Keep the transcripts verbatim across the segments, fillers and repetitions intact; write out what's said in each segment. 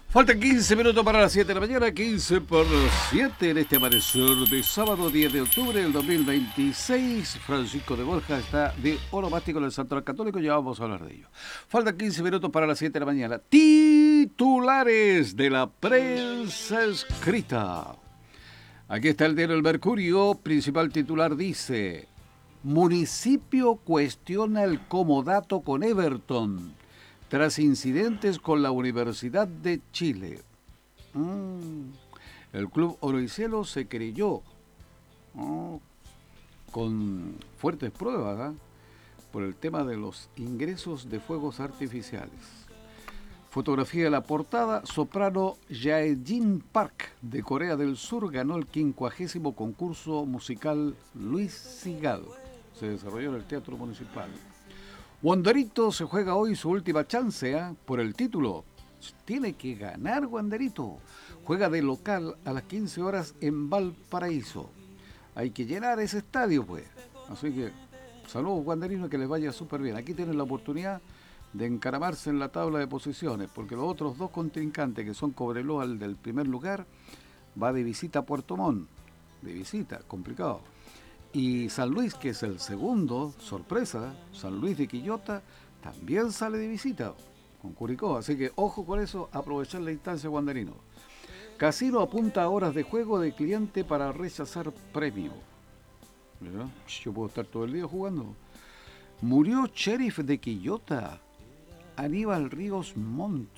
Faltan quince minutos para las siete de la mañana, quince por siete en este amanecer de sábado diez de octubre del dos mil veintiséis. Francisco de Borja está de onomástico en el Santoral Católico, ya vamos a hablar de ello. Faltan quince minutos para las siete de la mañana. Titulares de la prensa escrita. Aquí está el diario El Mercurio, principal titular dice: municipio cuestiona el comodato con Everton tras incidentes con la Universidad de Chile. Mm. El club Oro y Cielo se creyó oh, con fuertes pruebas ¿eh? por el tema de los ingresos de fuegos artificiales. Fotografía de la portada: soprano Jae-jin Park de Corea del Sur ganó el quincuagésimo concurso musical Luis Sigal. Se desarrolló en el Teatro Municipal. Wanderito se juega hoy su última chance ¿eh? por el título. Tiene que ganar Wanderito. Juega de local a las quince horas en Valparaíso. Hay que llenar ese estadio, pues. Así que saludos, Wanderinos, que les vaya súper bien. Aquí tienen la oportunidad de encaramarse en la tabla de posiciones, porque los otros dos contrincantes, que son Cobreloa, el del primer lugar, va de visita a Puerto Montt. De visita, complicado. Y San Luis, que es el segundo, sorpresa, San Luis de Quillota, también sale de visita con Curicó. Así que ojo con eso, aprovechar la instancia, Wanderino. Casino apunta a horas de juego de cliente para rechazar premio. ¿Verdad? Yo puedo estar todo el día jugando. Murió sheriff de Quillota, Aníbal Ríos Montt.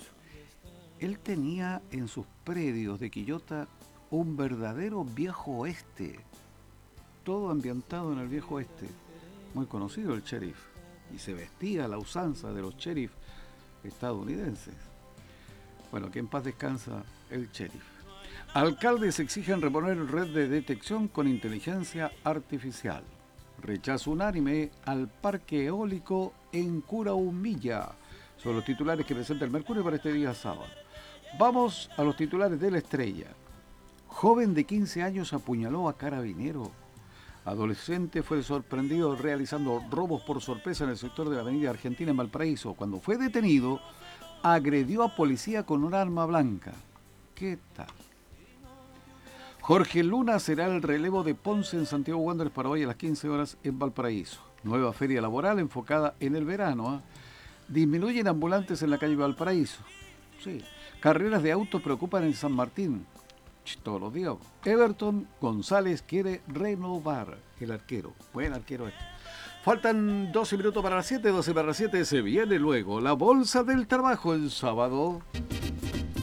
Él tenía en sus predios de Quillota un verdadero viejo oeste. Todo ambientado en el viejo oeste, muy conocido el sheriff, y se vestía a la usanza de los sheriff estadounidenses. Bueno, que en paz descansa el sheriff. Alcaldes exigen reponer red de detección con inteligencia artificial. Rechazo unánime al parque eólico en Curaumilla. Son los titulares que presenta el Mercurio para este día sábado. Vamos a los titulares de La Estrella. Joven de quince años apuñaló a carabinero. Adolescente fue sorprendido realizando robos por sorpresa en el sector de la avenida Argentina en Valparaíso. Cuando fue detenido, agredió a policía con un arma blanca. ¿Qué tal? Jorge Luna será el relevo de Ponce en Santiago Wanderers para hoy a las quince horas en Valparaíso. Nueva feria laboral enfocada en el verano. ¿eh? Disminuyen ambulantes en la calle Valparaíso. Sí. Carreras de autos preocupan en San Martín. Todos los días. Everton González quiere renovar el arquero. Buen arquero este. Faltan doce minutos para las siete, doce para las siete. Se viene luego la bolsa del trabajo el sábado.